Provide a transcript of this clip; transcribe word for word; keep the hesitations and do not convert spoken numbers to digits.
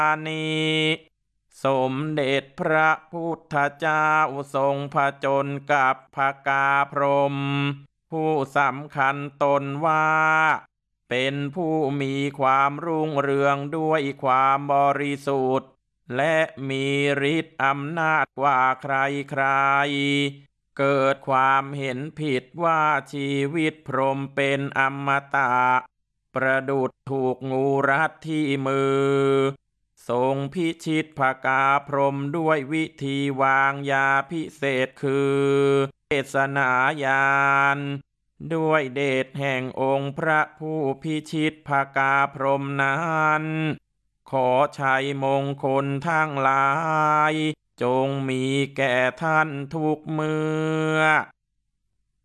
นี้สมเด็จพระพุทธเจ้าทรงผจญกับพกาพรหมผู้สำคัญตนว่าเป็นผู้มีความรุ่งเรืองด้วยความบริสุทธิ์และมีฤทธิ์อำนาจกว่าใครๆเกิดความเห็นผิดว่าชีวิตพรหมเป็นอมตะประดุจถูกงูรัดที่มือทรงพิชิตภกาพรหมด้วยวิธีวางยาพิเศษคือเทศนาญาณด้วยเดชแห่งองค์พระผู้พิชิตภกาพรหมนั้นขอชัยมงคลทั้งหลายจงมีแก่ท่านทุกเมื่อ